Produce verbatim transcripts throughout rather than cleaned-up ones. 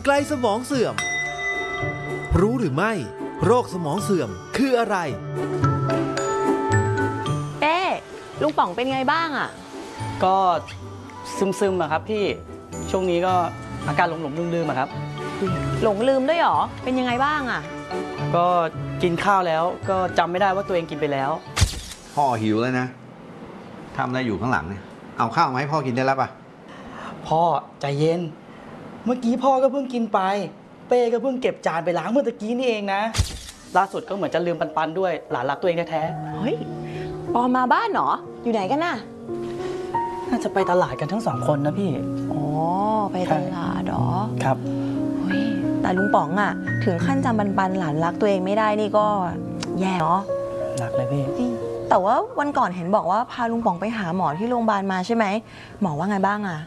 ไกลสมองเสื่อมรู้หรือไม่โรคสมองเสื่อมคืออะไรเป้ลุงป๋องเป็นไงบ้างอ่ะก็ซึมๆอะครับพี่ช่วงนี้ก็อาการหลงหลงลืมๆอะครับหลงลืมด้วยหรอเป็นยังไงบ้างอ่ะก็กินข้าวแล้วก็จำไม่ได้ว่าตัวเองกินไปแล้วพ่อหิวแล้วนะทำอะไรอยู่ข้างหลังเนี่ยเอาข้าวมาให้พ่อกินได้แล้วป่ะพ่อใจเย็นเมื่อกี้พ่อก็เพิ่งกินไปเป้ก็เพิ่งเก็บจานไปล้างเมื่อตะกี้นี่เองนะล่าสุดก็เหมือนจะลืมปันๆด้วยหลานรักตัวเองแท้ๆเฮ้ยปอมาบ้านเหรออยู่ไหนกันน่ะน่าจะไปตลาดกันทั้งสองคนนะพี่อ๋อไปตลาดเหรอครับเฮ้ยแต่ลุงป๋องอ่ะถึงขั้นจำปันๆหลานรักตัวเองไม่ได้นี่ก็แย่เนาะหนักเลยพี่แต่ว่าวันก่อนเห็นบอกว่าพาลุงป๋องไปหาหมอที่โรงพยาบาลมาใช่ไหมหมอว่าไงบ้างอ่ะ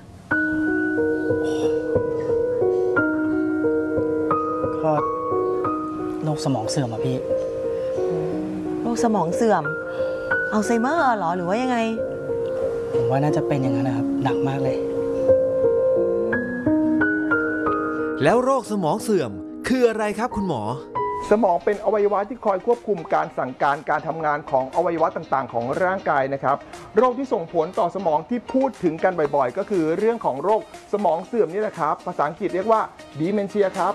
ก็โรคสมองเสื่อมอะพี่โรคสมองเสื่อมอัลไซเมอร์เหรอหรือว่ายังไงผมว่าน่าจะเป็นอย่างนั้นนะครับหนักมากเลยแล้วโรคสมองเสื่อมคืออะไรครับคุณหมอสมองเป็นอวัยวะที่คอยควบคุมการสั่งการการทำงานของอวัยวะต่างๆของร่างกายนะครับโรคที่ส่งผลต่อสมองที่พูดถึงกันบ่อยๆก็คือเรื่องของโรคสมองเสื่อมนี่แหละครับภาษาอังกฤษเรียกว่า dementia ครับ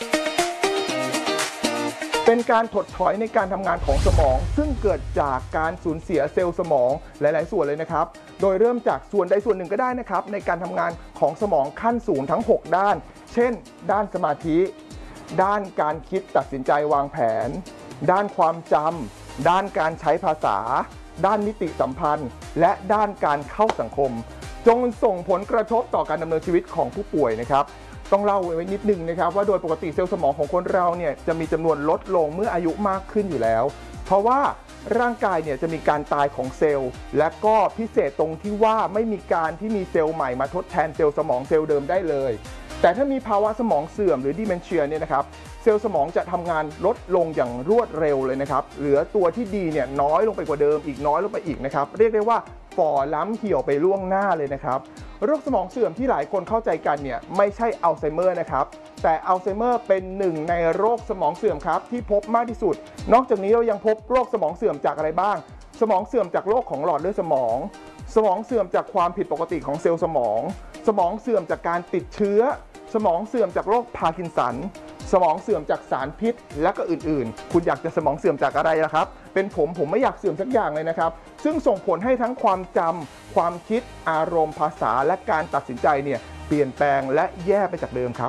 เป็นการถดถอยในการทำงานของสมองซึ่งเกิดจากการสูญเสียเซลล์สมองหลายๆส่วนเลยนะครับโดยเริ่มจากส่วนใดส่วนหนึ่งก็ได้นะครับในการทำงานของสมองขั้นสูงทั้งหกด้านเช่นด้านสมาธิด้านการคิดตัดสินใจวางแผนด้านความจำด้านการใช้ภาษาด้านมิติสัมพันธ์และด้านการเข้าสังคมจงส่งผลกระทบต่อการดำเนินชีวิตของผู้ป่วยนะครับต้องเล่าไว้นิดนึงนะครับว่าโดยปกติเซลล์สมองของคนเราเนี่ยจะมีจำนวนลดลงเมื่ออายุมากขึ้นอยู่แล้วเพราะว่าร่างกายเนี่ยจะมีการตายของเซลล์และก็พิเศษตรงที่ว่าไม่มีการที่มีเซลล์ใหม่มาทดแทนเซลล์สมองเซลล์เดิมได้เลยแต่ถ้ามีภาวะสมองเสื่อมหรือ dementia เนี่ยนะครับเซลล์สมองจะทำงานลดลงอย่างรวดเร็วเลยนะครับเหลือตัวที่ดีเนี่ยน้อยลงไปกว่าเดิมอีกน้อยลงไปอีกนะครับเรียกได้ว่าฝ่อล้ำเหี่ยวไปล่วงหน้าเลยนะครับโรคสมองเสื่อมที่หลายคนเข้าใจกันเนี่ยไม่ใช่อัลไซเมอร์นะครับแต่อัลไซเมอร์เป็นหนึ่งในโรคสมองเสื่อมครับที่พบมากที่สุดนอกจากนี้เรายังพบโรคสมองเสื่อมจากอะไรบ้างสมองเสื่อมจากโรคของหลอดเลือดสมองสมองเสื่อมจากความผิดปกติของเซลล์สมองสมองเสื่อมจากการติดเชื้อสมองเสื่อมจากโรคพาร์กินสันสมองเสื่อมจากสารพิษและก็อื่นๆคุณอยากจะสมองเสื่อมจากอะไรล่ะครับเป็นผมผมไม่อยากเสื่อมสักอย่างเลยนะครับซึ่งส่งผลให้ทั้งความจำความคิดอารมณ์ภาษาและการตัดสินใจเนี่ยเปลี่ยนแปลงและแย่ไปจากเดิมครับ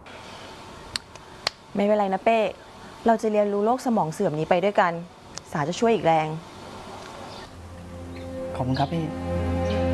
ไม่เป็นไรนะเป้เราจะเรียนรู้โรคสมองเสื่อมนี้ไปด้วยกันสาจะช่วยอีกแรงขอบคุณครับพี่